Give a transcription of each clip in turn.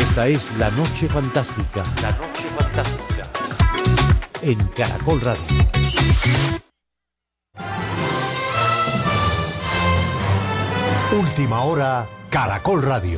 Esta es La Noche Fantástica. La Noche Fantástica. En Caracol Radio. Última hora, Caracol Radio.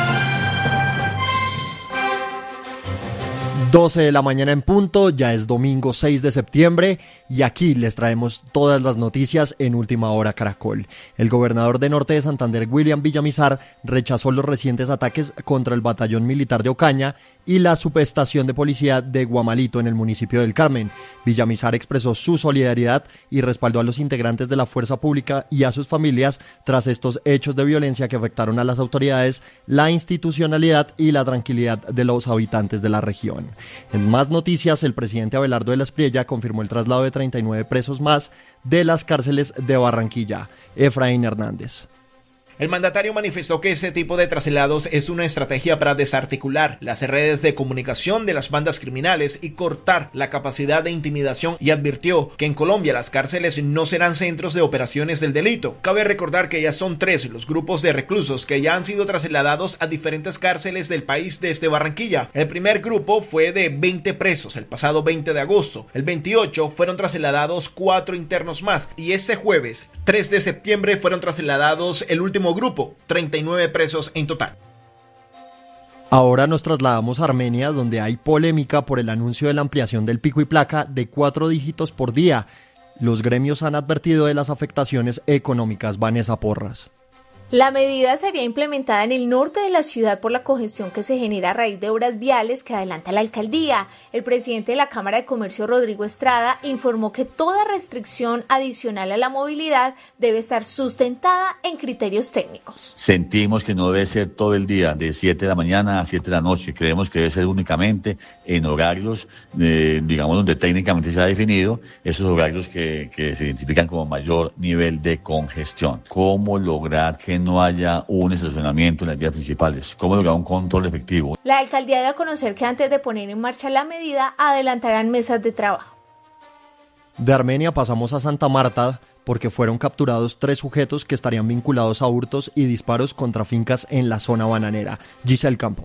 12 de la mañana en punto, ya es domingo 6 de septiembre y aquí les traemos todas las noticias en Última Hora Caracol. El gobernador de Norte de Santander, William Villamizar, rechazó los recientes ataques contra el batallón militar de Ocaña y la subestación de policía de Guamalito en el municipio del Carmen. Villamizar expresó su solidaridad y respaldó a los integrantes de la fuerza pública y a sus familias tras estos hechos de violencia que afectaron a las autoridades, la institucionalidad y la tranquilidad de los habitantes de la región. En más noticias, el presidente Abelardo de la Espriella confirmó el traslado de 39 presos más de las cárceles de Barranquilla. Efraín Hernández. El mandatario manifestó que este tipo de traslados es una estrategia para desarticular las redes de comunicación de las bandas criminales y cortar la capacidad de intimidación, y advirtió que en Colombia las cárceles no serán centros de operaciones del delito. Cabe recordar que ya son 3 los grupos de reclusos que ya han sido trasladados a diferentes cárceles del país desde Barranquilla. El primer grupo fue de 20 presos el pasado 20 de agosto. El 28 fueron trasladados 4 internos más y este jueves 3 de septiembre fueron trasladados el último grupo, 39 presos en total. Ahora nos trasladamos a Armenia, donde hay polémica por el anuncio de la ampliación del pico y placa de 4 dígitos por día. Los gremios han advertido de las afectaciones económicas. Vanessa Porras. La medida sería implementada en el norte de la ciudad por la congestión que se genera a raíz de obras viales que adelanta la alcaldía. El presidente de la Cámara de Comercio, Rodrigo Estrada, informó que toda restricción adicional a la movilidad debe estar sustentada en criterios técnicos. Sentimos que no debe ser todo el día, de 7 de la mañana a 7 de la noche. Creemos que debe ser únicamente en horarios, digamos, donde técnicamente se ha definido esos horarios que se identifican como mayor nivel de congestión. ¿Cómo lograr que no haya un estacionamiento en las vías principales? ¿Cómo lograr un control efectivo? La alcaldía dio a conocer que antes de poner en marcha la medida, adelantarán mesas de trabajo. De Armenia pasamos a Santa Marta, porque fueron capturados 3 sujetos que estarían vinculados a hurtos y disparos contra fincas en la zona bananera. Giselle Campo.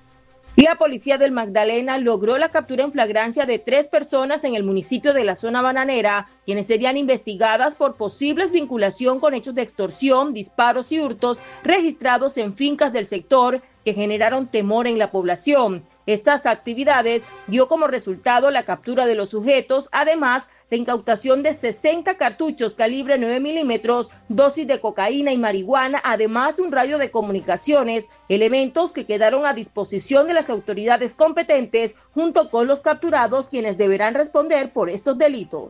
La policía del Magdalena logró la captura en flagrancia de 3 personas en el municipio de la zona bananera, quienes serían investigadas por posibles vinculación con hechos de extorsión, disparos y hurtos registrados en fincas del sector que generaron temor en la población. Estas actividades dio como resultado la captura de los sujetos, además la incautación de 60 cartuchos calibre 9 milímetros, dosis de cocaína y marihuana, además un radio de comunicaciones, elementos que quedaron a disposición de las autoridades competentes junto con los capturados, quienes deberán responder por estos delitos.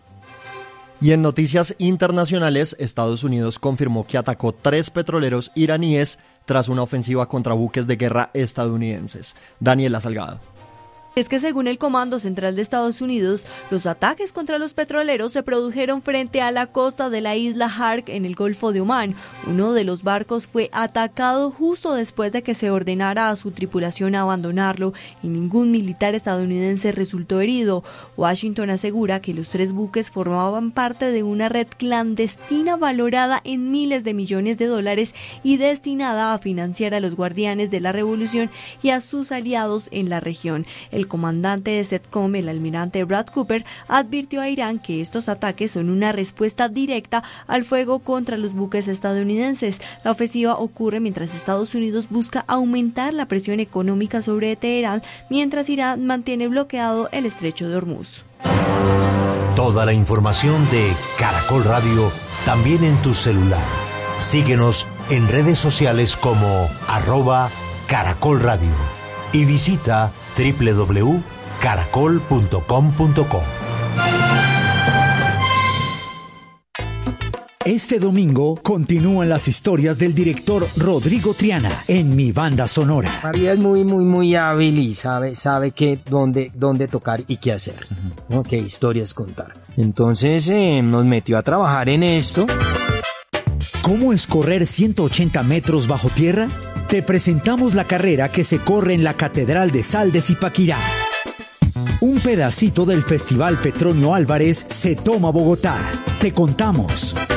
Y en noticias internacionales, Estados Unidos confirmó que atacó 3 petroleros iraníes tras una ofensiva contra buques de guerra estadounidenses. Daniela Salgado. Es que según el Comando Central de Estados Unidos, los ataques contra los petroleros se produjeron frente a la costa de la isla Hark en el Golfo de Omán. Uno de los barcos fue atacado justo después de que se ordenara a su tripulación abandonarlo y ningún militar estadounidense resultó herido. Washington asegura que los 3 buques formaban parte de una red clandestina valorada en miles de millones de dólares y destinada a financiar a los guardianes de la revolución y a sus aliados en la región. El comandante de CENTCOM, el almirante Brad Cooper, advirtió a Irán que estos ataques son una respuesta directa al fuego contra los buques estadounidenses. La ofensiva ocurre mientras Estados Unidos busca aumentar la presión económica sobre Teherán, mientras Irán mantiene bloqueado el estrecho de Hormuz. Toda la información de Caracol Radio también en tu celular. Síguenos en redes sociales como @Caracol Radio y visita www.caracol.com.co. Este domingo continúan las historias del director Rodrigo Triana en Mi Banda Sonora. María es muy hábil y sabe que dónde tocar y qué hacer, ¿no? Qué historias contar. Entonces nos metió a trabajar en esto. ¿Cómo es correr 180 metros bajo tierra? Te presentamos la carrera que se corre en la Catedral de Sal de Zipaquirá. Un pedacito del Festival Petronio Álvarez se toma Bogotá. Te contamos.